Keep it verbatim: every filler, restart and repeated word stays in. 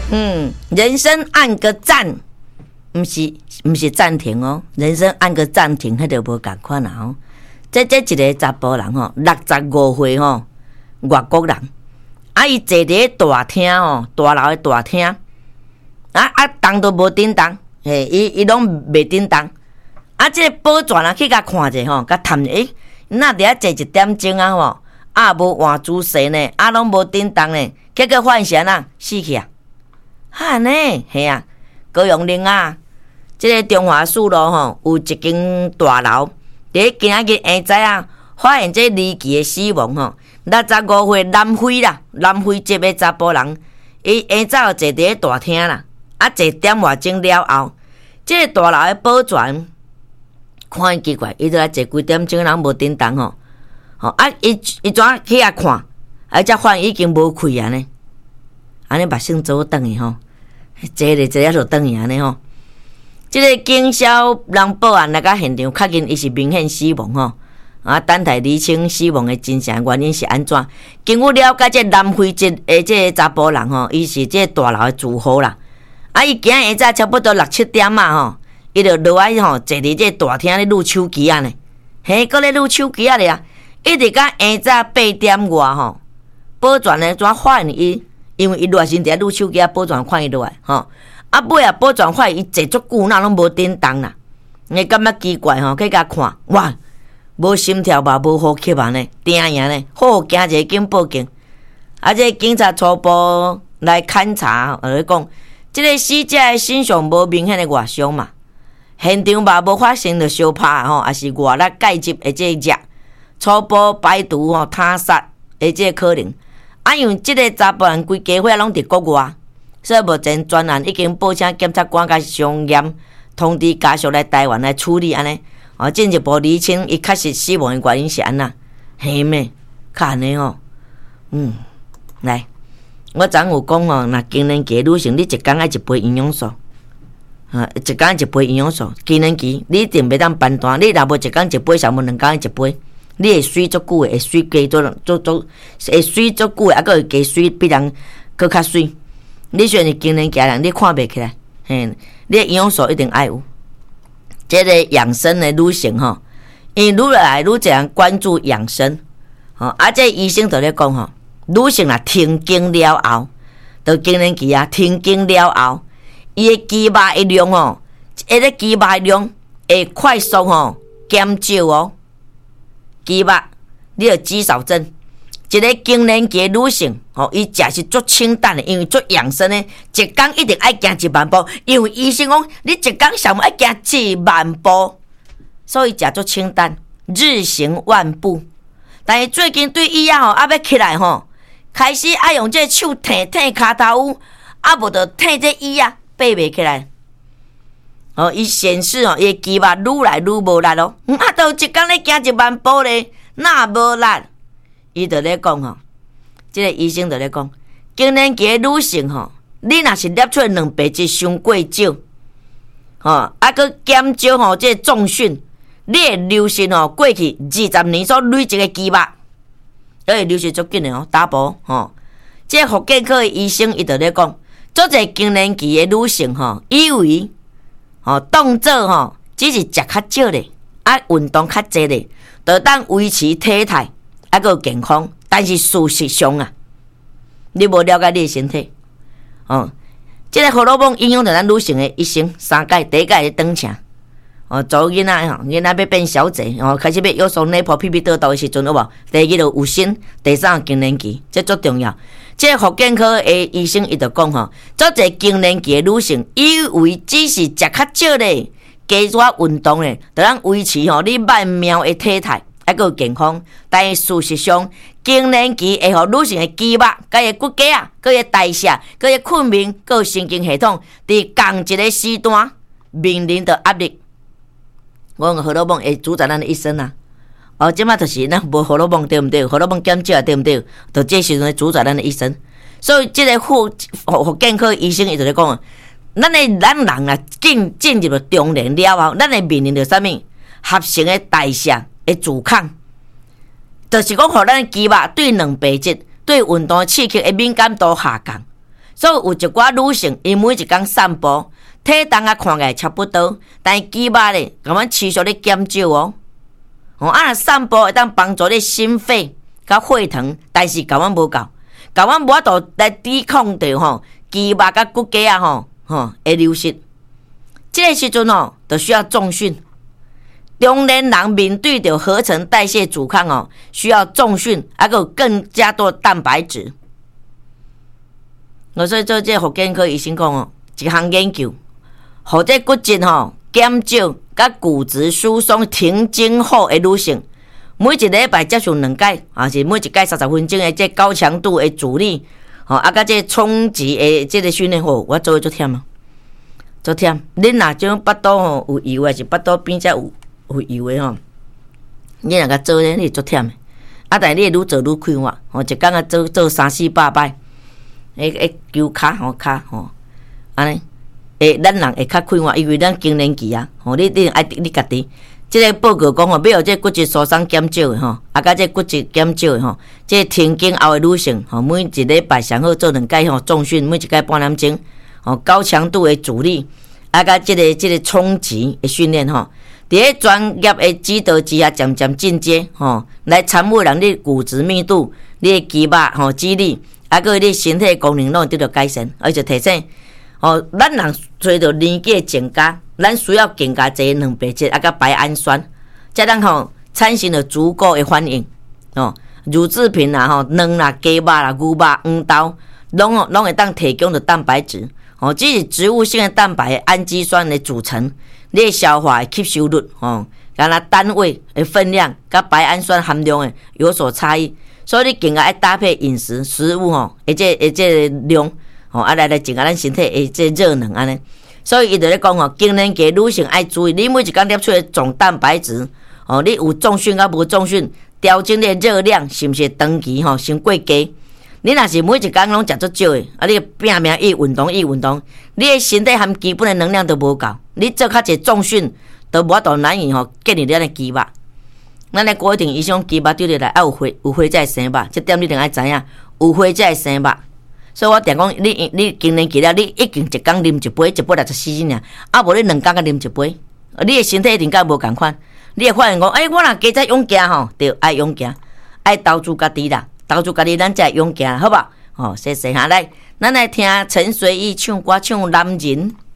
嗯，人生按个赞，不是不是暂停哦，人生按个暂停，迄就无共款啦吼。这这一个查甫人吼，六十五岁吼，外国人，啊，伊坐伫大厅吼，大楼的大厅，啊啊，动都无叮当，嘿，伊伊拢袂叮当，啊，这个保全啊去甲看者吼，甲谈诶，那伫遐坐一点钟啊吼，啊无换姿势呢，啊拢无叮当呢，结果发现啊死去啊，哈呢，嘿啊，高雄岭啊，这个中华四路吼有一间大楼。伫今仔日下早啊，发现这离奇的死亡吼，六十五岁南非啦，南非籍的查甫人，伊下早坐伫大厅啦，啊坐点外钟了后，这个大楼的保全看伊奇怪，伊都来坐几点钟，人无叮当吼，吼啊伊伊怎去遐看，啊才发现已经无开啊呢，安尼目镜做转去吼，坐咧坐啊就转去安尼吼。这个警消人报案来到现场，确认伊是明显死亡吼。啊，等待厘清死亡的真相原因是安怎？经过了解，这南非籍的这个查甫人吼，伊是这大楼的住户啦。啊，伊今日下早差不多六七点嘛吼，伊就落来吼，坐伫这大厅咧撸手机啊呢。嘿，搁咧撸手机啊咧啊，一直到下早八点外吼，保全呢怎发现伊？因为伊热身伫咧撸手机啊，保全看伊落来吼。啊，尾啊，保全发现伊坐足久，哪拢无叮当啦。你感觉奇怪吼，去甲看，哇，无心跳嘛，无呼吸啊呢，定样呢，好惊一个紧报警。啊，这警察初步来勘查，就讲，这个死者的身上无明显的外伤嘛，现场嘛无发生着相拍吼，也是外力介入的这个热，初步排除吼他杀的这个可能。啊，因为这个查甫人规家伙拢伫国外。所以目前专案已经报请检察官甲商验通知家属来台湾来处理安尼，哦，进一步厘清伊确实死亡的原因是安那，嘿咩？看安尼吼，嗯，来，我昨有讲吼，若更年期女性，你一工爱一杯营养素，啊，一工一杯营养素，更年期你一定袂当办单，你若无一工一杯，上无两工一杯，你会水足久的，会水加做做做，会水足久的，还佫会加水比人佫较水。你选是更年期人，你看袂起来，嘿，你的营养素一定爱有。这个养生的女性吼，因愈来愈侪人关注养生，吼，啊，这医生就咧讲吼，女性若停经了后，到更年期啊，停经了后，伊的肌肉的量吼，迄个肌肉的量会快速吼减少哦，肌肉你有肌少症。一个更年期的女性，吼，伊食是足清淡的，因为足养生的，一工一定爱行一万步，因为医生讲，你一工上爱行一万步，所以食足清淡，日行万步。但是最近对伊啊吼，啊要起来吼，开始爱用这手摕摕骹头舞，啊无就摕这椅啊，爬袂起来。哦，伊显示哦，伊肌肉愈来愈无力咯，啊，都一工咧行一万步咧，哪无力？伊就咧讲吼，即个医生就咧讲，更年期的女性吼，你若是摄出两白质伤过少，吼，啊，佮减少吼即个重训，你会流失吼过去二十年所累积的肌肉，而会流失足紧的哦，打波吼。即个福建科的医生伊就咧讲，做一个更年期的女性吼，以为吼动作吼只是食较少咧，啊运动较济咧，就当维持体态。还佫健康，但是事实上啊，你无了解你的身体，哦，即、这个荷尔蒙影响着咱女性的一生三界，第一界是长请，哦，做囡仔吼，囡仔要变小姐，哦，开始要有所内婆屁屁倒倒的时阵，有无？第二就有心，第三更年期，这足重要。即、这个福建科的医生伊就讲吼，做一个更年期的女性，以为只是食较少咧，加做运动咧，就咱维持吼你曼妙的体态。还佫健康，但是事实上，更年期会互女性的肌肉、甲伊骨骼啊、佮伊代谢、佮伊困眠、佮神经系统，伫同一个时段面临着压力。我用荷尔蒙会主宰咱的一生啊！哦，即摆就是咱无荷尔蒙对毋对？荷尔蒙减少对毋对？就这时阵主宰咱的一生。所以，即个福福健科医生伊就咧讲，咱的咱人啊，进进入了中年了后，咱会面临着啥物？合成的代谢。会阻抗，就是讲，互咱肌肉对两白质、对运动的刺激的敏感度下降， 所以有一寡女性，伊每一工散步，体重啊看起来差不多，但是肌肉咧，甲阮持续咧减少哦。哦，啊，散步会当帮助你心肺甲血糖，但是甲阮无够，甲阮无法度来抵抗着吼肌肉甲骨骼啊吼吼会流失。即个时阵哦，就需要重训。中年人面对着合成代谢阻抗哦，需要重训，还有更加多蛋白质。我所以做这个复健科医生讲哦，一项研究，互这骨质吼减少，甲骨质疏松停经后的女性，每一礼拜接受两届，还是每一届三十分钟的这高强度的阻力，吼啊，甲这冲击的这个训练吼，我做做忝啊，做忝。恁若种腹肚吼有油，还是腹肚边才有有油的吼，你若甲做咧，你做忝的。啊，但是你愈做愈快活，吼，一工啊做做三四百摆。诶诶，揪骹吼骹吼，安尼，诶，咱人会较快活，因为咱更年期啊，吼，你你爱你家己，即个报告讲吼，要有这骨质疏松减少的吼，啊，甲这骨质减少的吼，这停经后的女性吼，每一礼拜上好做两届吼重训，每一届半点钟，吼，高强度的阻力，啊，甲这个这个冲击的训练吼，伫咧专业的指导之下，渐渐进阶吼，来参悟人你骨质密度、你的肌肉吼肌力。啊，个你身体功能拢得到改善，而且提醒哦，咱人随着年纪增加，咱需要更加侪蛋白质啊，甲白氨酸，才能吼产生了足够的反应哦。乳制品啦、吼卵啦、鸡肉啦、牛肉、黄豆，拢哦拢会当提供的蛋白质哦，这是植物性的蛋白、氨基酸的组成，你的消化的吸收率哦，敢若单位的分量，甲白氨酸含量的有所差异。所以你更加爱搭配饮食食物吼，而且而且量吼，啊来来增加咱身体的这热能安尼。所以伊就咧讲吼，更年期女性爱注意，你每一工摄取的总蛋白质哦，你有重训甲无重训，调整你的热量是毋是长期吼先过低？你若是每一工拢食足少的，啊你拼命伊运动伊运动，你的身体含基本的能量都无够，你做较济重训都无法度难以吼建立咱的肌肉。咱咧规定医生肌肉对你来爱有血，有血才会生肉，这点你定爱知影，有血才会生肉。所以我定讲，你你更年期了，你一定一工啉一杯，一杯六十四尔，啊无你两工才啉一杯，你的身体一定甲无共款。你会发现讲，诶，我若加再勇行吼，对，爱勇行，爱投资家己啦，投资家己，咱才会勇行，好吧？哦，谢谢下来，咱来听陈随意唱歌，唱《男人》。